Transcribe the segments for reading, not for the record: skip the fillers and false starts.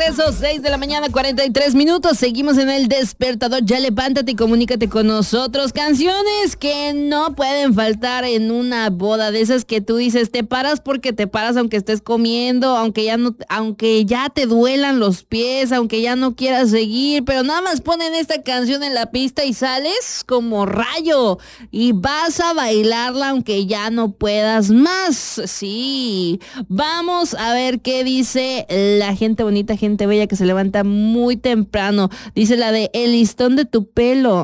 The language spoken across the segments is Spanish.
regreso, 6 de la mañana, 43 minutos. Seguimos en el despertador. Ya levántate y comunícate con nosotros. Canciones que no pueden faltar en una boda. De esas que tú dices, te paras porque te paras aunque estés comiendo, aunque ya te duelan los pies, aunque ya no quieras seguir, pero nada más ponen esta canción en la pista y sales como rayo y vas a bailarla aunque ya no puedas más. Sí, vamos a ver qué dice la gente bonita, gente bella que se levanta muy temprano. Dice la de El listón de tu pelo.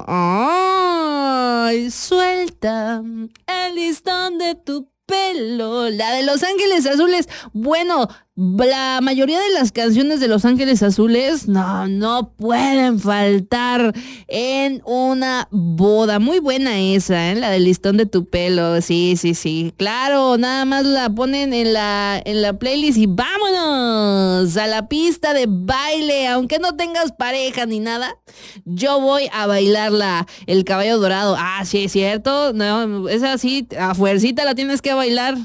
Ay, suelta el listón de tu pelo. La de Los Ángeles Azules. Bueno, la mayoría de las canciones de Los Ángeles Azules no pueden faltar en una boda. Muy buena esa, la del listón de tu pelo. Sí. Claro, nada más la ponen en la playlist y vámonos a la pista de baile. Aunque no tengas pareja ni nada, yo voy a bailarla. El Caballo Dorado. Ah, sí, es cierto. No, es así, a fuercita la tienes que bailar.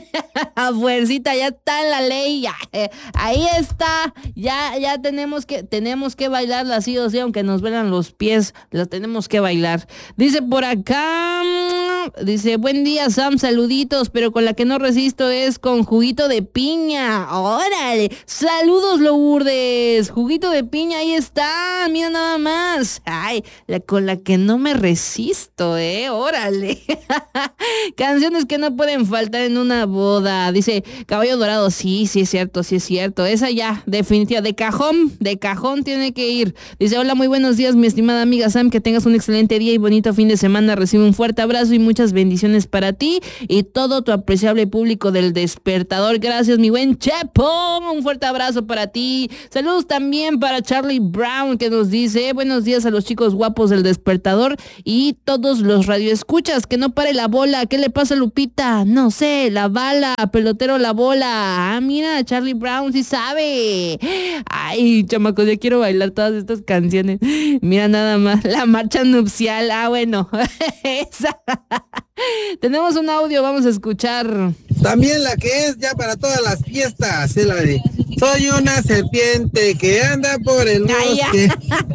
A fuercita, ya está en la ley. Ya, ahí está, ya tenemos que bailarla así o sí, aunque nos vean los pies, la tenemos que bailar. Dice por acá, dice, buen día Sam, saluditos, pero con la que no resisto es con juguito de piña. Órale, saludos Lourdes, juguito de piña, ahí está, mira nada más. Ay, con la que no me resisto, órale. Canciones que no pueden faltar en una boda. Dice Caballo Dorado, sí es cierto, esa ya, definitiva, de cajón tiene que ir. Dice, hola, muy buenos días, mi estimada amiga Sam, que tengas un excelente día y bonito fin de semana, recibe un fuerte abrazo y muchas bendiciones para ti y todo tu apreciable público del despertador. Gracias, mi buen Chepo, un fuerte abrazo para ti. Saludos también para Charlie Brown, que nos dice, buenos días a los chicos guapos del despertador y todos los radioescuchas, que no pare la bola. ¿Qué le pasa a Lupita? No sé, la bala, pelotero la bola. Ah, mira, Charlie Brown sí sabe. Ay, chamacos, ya quiero bailar todas estas canciones. Mira nada más, la marcha nupcial. Ah, bueno, esa. Tenemos un audio, vamos a escuchar. También la que es ya para todas las fiestas, es la de soy una serpiente que anda por el bosque.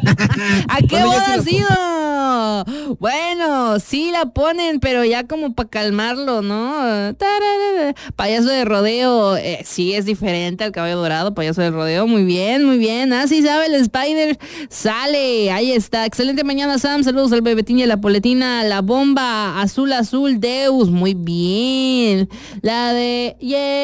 ¿A qué boda has ido? Bueno, sí la ponen, pero ya como para calmarlo, ¿no? Payaso de rodeo, sí es diferente al Caballo Dorado, payaso de rodeo, muy bien. Así sabe el Spider, sale, ahí está. Excelente mañana, Sam, saludos al Bebetín y a la Poletina, la bomba, azul, Deus, muy bien. La de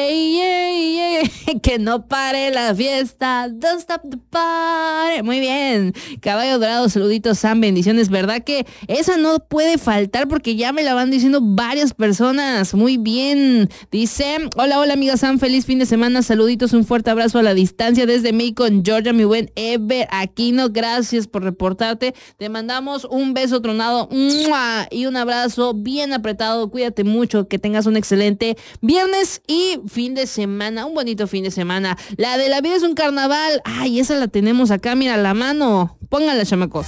que no pare la fiesta, don't stop the party, muy bien. Caballo Dorado, saluditos Sam, bendiciones, ¿verdad que esa no puede faltar? Porque ya me la van diciendo varias personas, muy bien. Dice, hola amiga Sam, feliz fin de semana, saluditos, un fuerte abrazo a la distancia desde Macon, Georgia, mi buen Ever Aquino, gracias por reportarte, te mandamos un beso tronado y un abrazo bien apretado, cuídate mucho, que tengas un excelente viernes y fin de semana, un bonito fin de semana. La de La vida es un carnaval, ay, esa la tenemos acá, mira la mano, pónganla chamacos.